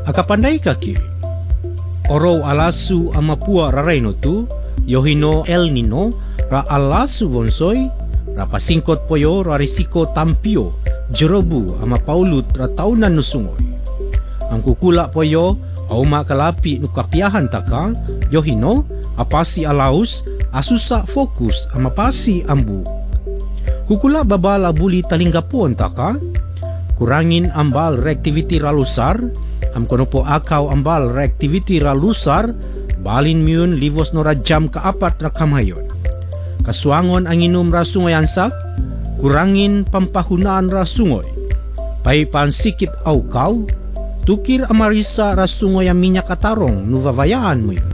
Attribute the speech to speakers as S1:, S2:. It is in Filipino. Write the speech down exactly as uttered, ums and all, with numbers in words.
S1: Akapanday ka ki. Oro alasu amapua rareno tu, yohino El Nino, ra alasu bonsoy, ra pasingkot poyo ra risiko tampio, jerobu ama paulut ra taunan nusungoy. Ang kukula poyo, au makalapi nukapiahan taka, yohino, apasi alaus, asusa fokus ama pasi ambu. Kukula babala buli talinggapon taka, kurangin ambal reactivity ralusar, am kono po akaw ambal reactivity ralusar, balin miun livos no rajam kaapat ra kamayon. Kaswangon ang inom ra sungoy ansak, kurangin pampahunaan ra sungoy. Pay pansikit aukaw, tukir amarisa ra sungoy ang minyak katarong nuvavayaan mo yun.